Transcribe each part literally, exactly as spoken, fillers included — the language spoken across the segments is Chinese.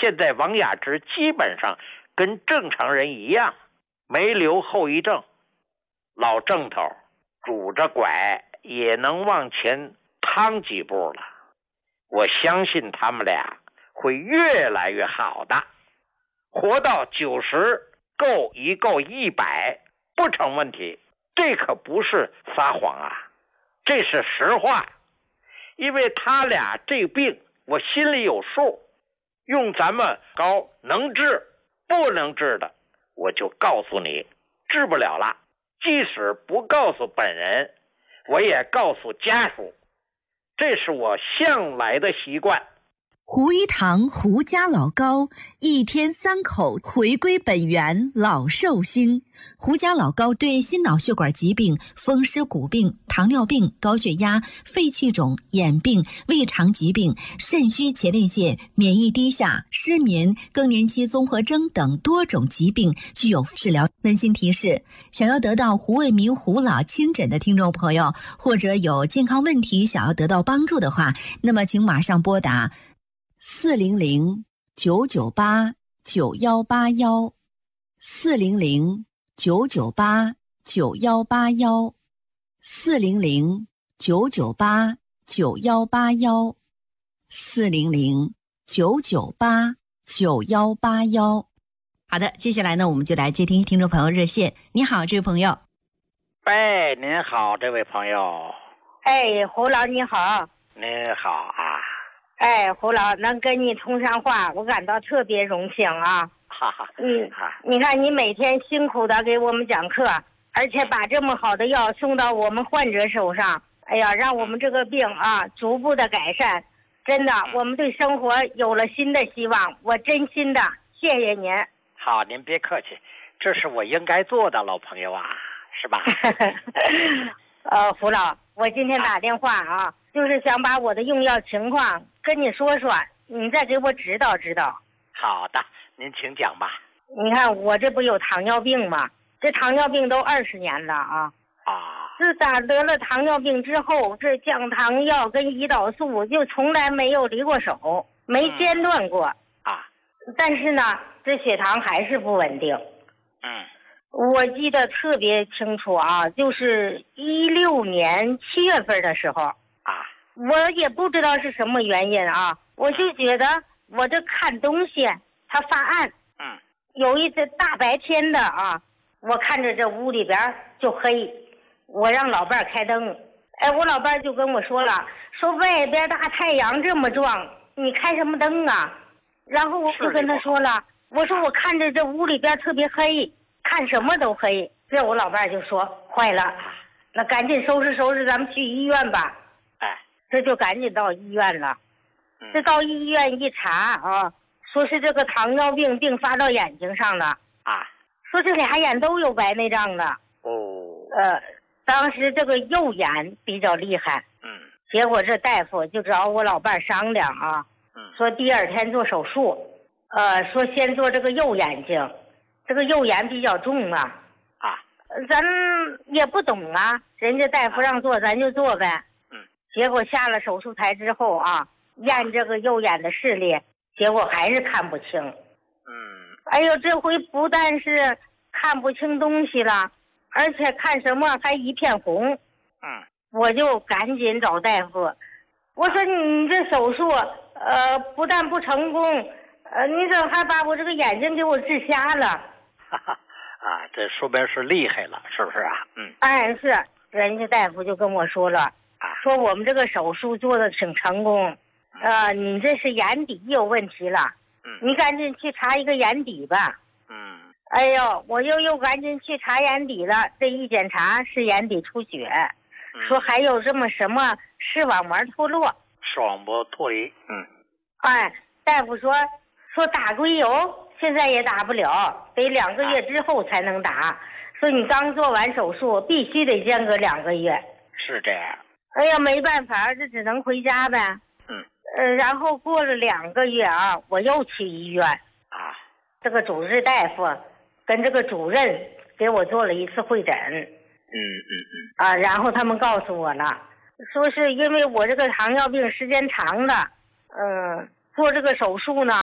现在王雅芝基本上跟正常人一样，没留后遗症，老正头，拄着拐也能往前趟几步了。我相信他们俩会越来越好的，活到九十够一够一百不成问题。这可不是撒谎啊，这是实话。因为他俩这病我心里有数，用咱们膏能治不能治的我就告诉你治不了了，即使不告诉本人我也告诉家属，这是我向来的习惯。 胡一堂胡家老膏，一天三口，回归本源，老寿星。胡家老膏对心脑血管疾病、风湿骨病、糖尿病、高血压、肺气肿、眼病、胃肠疾病、肾虚前列腺、免疫低下、失眠、更年期综合征等多种疾病具有治疗。温馨提示：想要得到胡卫民胡老亲诊的听众朋友，或者有健康问题想要得到帮助的话，那么请马上拨打四零零九九八九幺八幺，四零零九九八九幺八幺，四零零九九八九幺八幺，四零零九九八九幺八幺。好的，接下来呢，我们就来接听听众朋友热线。你好，这位朋友。 喂，您好，这位朋友。 哎，胡老你好。 您好啊。 哎，胡老，能跟你通上话，我感到特别荣幸啊！ 哈哈， 嗯，你看你每天辛苦的给我们讲课，而且把这么好的药送到我们患者手上，哎呀，让我们这个病啊逐步的改善，真的，我们对生活有了新的希望，我真心的谢谢您。 好，您别客气，这是我应该做的，老朋友啊，是吧？ 呃，胡老，我今天打电话啊，就是想把我的用药情况跟你说说，你再给我指导指导。 好的，您请讲吧。 你看我这不有糖尿病吗？这糖尿病都二十年了啊。 啊。 自打得了糖尿病之后，这降糖药跟胰岛素就从来没有离过手，没间断过。 嗯、啊。 但是呢，这血糖还是不稳定。 嗯。 我记得特别清楚啊，就是一六年七月份的时候啊， 我也不知道是什么原因啊，我就觉得我这看东西它发暗。 嗯， 有一次大白天的啊，我看着这屋里边就黑，我让老伴开灯，哎，我老伴就跟我说了，说外边大太阳这么壮，你开什么灯啊？然后我就跟他说了，我说我看着这屋里边特别黑。看什么都黑，这我老伴就说坏了，那赶紧收拾收拾，咱们去医院吧。 哎， 这就赶紧到医院了。 嗯、 这到医院一查啊，说是这个糖尿病并发到眼睛上了啊， 说这俩眼都有白内障了。 哦， 呃，当时这个右眼比较厉害。 嗯， 结果这大夫就找我老伴商量啊， 嗯， 说第二天做手术，呃，说先做这个右眼睛。这个右眼比较重啊， 啊， 咱也不懂啊，人家大夫让做咱就做呗。 嗯， 结果下了手术台之后啊，验这个右眼的视力，结果还是看不清。 嗯， 哎呦，这回不但是看不清东西了，而且看什么还一片红。 嗯， 我就赶紧找大夫，我说你这手术，呃，不但不成功，呃，你怎么还把我这个眼睛给我治瞎了？ 哈哈，啊，这说明是厉害了，是不是啊？嗯， 哎，是，人家大夫就跟我说了， 啊， 说我们这个手术做的挺成功，呃，你这是眼底有问题了， 嗯， 你赶紧去查一个眼底吧。 嗯， 哎呦，我又又赶紧去查眼底了，这一检查是眼底出血， 嗯、 说还有这么什么视网膜脱落， 视网膜脱离，嗯， 哎，大夫说说打硅油。现在也打不了，得两个月之后才能打。说你刚做完手术，必须得间隔两个月。 是这样。 哎呀，没办法，这只能回家呗。 嗯。 呃，然后过了两个月啊，我又去医院。 啊。 这个主治大夫跟这个主任给我做了一次会诊。嗯嗯嗯。 啊，然后他们告诉我了，说是因为我这个糖尿病时间长了，嗯、呃，做这个手术呢。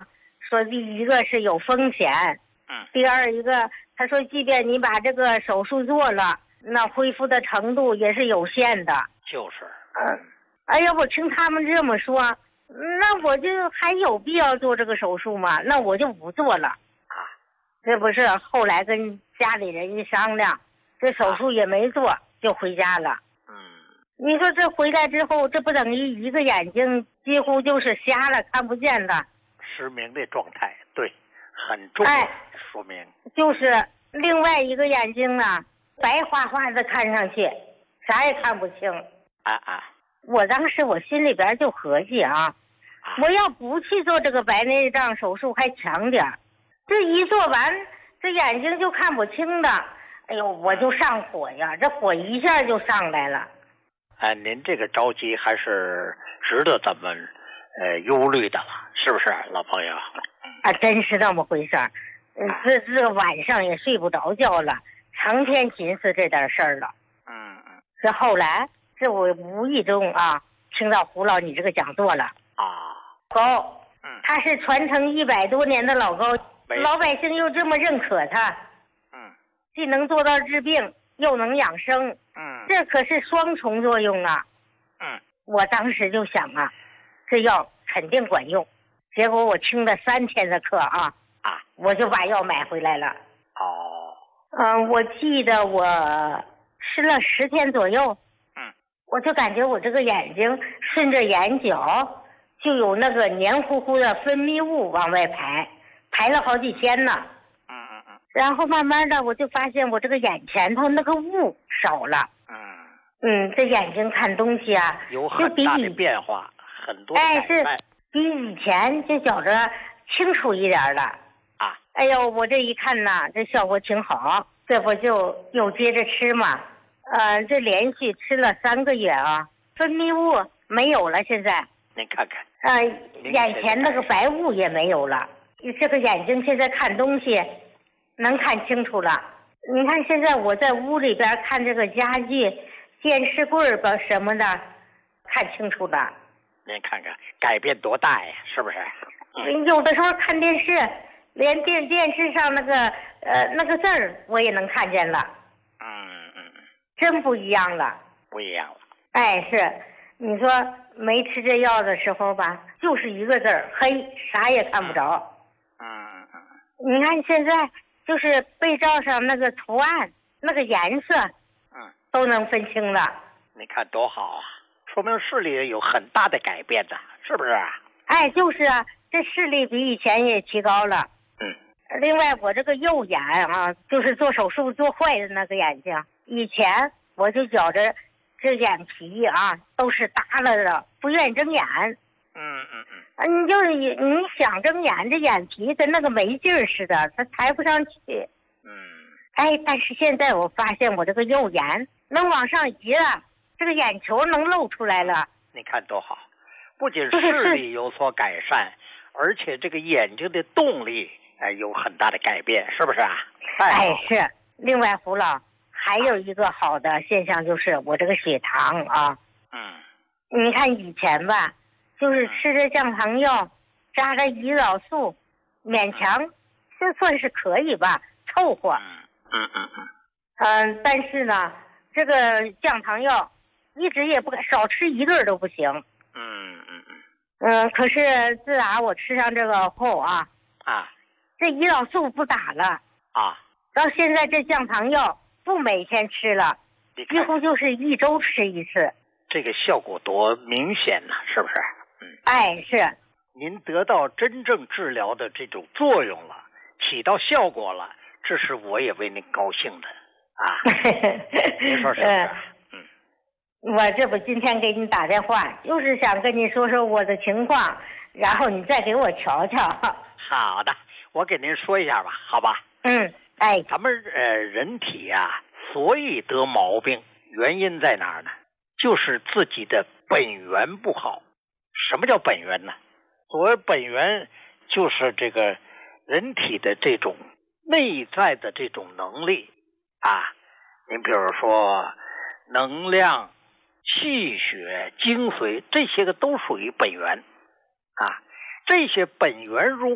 说第一个是有风险， 嗯， 第二一个他说即便你把这个手术做了，那恢复的程度也是有限的。 就是， 嗯，哎呀，我听他们这么说，那我就还有必要做这个手术吗？那我就不做了啊。这不是后来跟家里人一商量，这手术也没做，就回家了。 嗯， 你说这回来之后，这不等于一个眼睛几乎就是瞎了，看不见了， 失明的状态，对，很重要， 哎， 说明就是另外一个眼睛呢，白花花的看上去，啥也看不清。 啊啊！ 我当时我心里边就合计啊，我要不去做这个白内障手术还强点，这一做完，这眼睛就看不清的。哎呦，我就上火呀，这火一下就上来了。 哎，您这个着急还是值得咱们呃忧虑的了，是不是，老朋友？ 啊，真是那么回事儿。嗯，这这个晚上也睡不着觉了，成天寻思这点事儿了。 嗯嗯。 这后来，这我无意中啊听到胡老你这个讲座了。 啊。 高， 嗯， 他是传承一百多年的老高，老百姓又这么认可他。 嗯。 既能做到治病，又能养生。 嗯。 这可是双重作用啊。 嗯。 我当时就想啊，这药肯定管用。结果我听了三天的课啊。 啊。 我就把药买回来了。 哦。 嗯，我记得我吃了十天左右。 嗯。 我就感觉我这个眼睛顺着眼角就有那个黏糊糊的分泌物往外排，排了好几天呢。 嗯嗯嗯。然后慢慢的我就发现我这个眼前头那个雾少了。 嗯。 嗯，这眼睛看东西啊， 有很大的变化，很多哎，是比以前就觉着清楚一点了。 啊。 哎呦，我这一看呐，这效果挺好，这不就又接着吃嘛。呃，这连续吃了三个月啊，分泌物没有了，现在。 您看看。 呃，眼前那个白雾也没有了，这个眼睛现在看东西能看清楚了。你看现在我在屋里边看这个家具、电视柜吧什么的，看清楚了。 您看看改变多大呀，是不是？ 嗯、有的时候看电视，连电电视上那个呃那个字儿我也能看见了。 嗯嗯嗯。 真不一样了。 不一样了。 哎，是，你说没吃这药的时候吧，就是一个字儿黑，啥也看不着。 嗯嗯嗯。 你看现在就是被罩上那个图案、那个颜色， 嗯， 都能分清了。 你看多好啊，说明视力有很大的改变的，是不是？ 哎，就是啊，这视力比以前也提高了。 嗯。 另外，我这个右眼啊，就是做手术做坏的那个眼睛，以前我就觉着这眼皮啊都是耷拉的，不愿意睁眼。 嗯嗯嗯。 啊，你就是你你想睁眼，这眼皮跟那个没劲儿似的，它抬不上去。 嗯。 哎，但是现在我发现我这个右眼能往上移了，这个眼球能露出来了。 你看多好，不仅视力有所改善，而且这个眼睛的动力哎有很大的改变，是不是啊？ 哎，是。另外，胡老还有一个好的现象就是我这个血糖啊。 嗯。 你看以前吧，就是吃着降糖药，扎着胰岛素，勉强这算是可以吧，凑合。 嗯嗯嗯嗯。 嗯，但是呢，这个降糖药一直也不敢少吃一顿都不行。 嗯嗯嗯。 嗯，可是自打我吃上这个后啊， 啊， 这胰岛素不打了啊， 到现在这降糖药不每天吃了，几乎就是一周吃一次。 这个效果多明显呢，是不是？嗯。 哎，是。 您得到真正治疗的这种作用了，起到效果了，这是我也为您高兴的啊。您说是不是？嗯。 我这不今天给你打电话，就是想跟你说说我的情况，然后你再给我瞧瞧。 好的，我给您说一下吧，好吧？ 嗯，哎， 咱们呃人体啊，所以得毛病，原因在哪儿呢？就是自己的本源不好。什么叫本源呢？所谓本源，就是这个人体的这种内在的这种能力啊。您比如说能量、气血、精髓，这些个都属于本源啊。这些本源如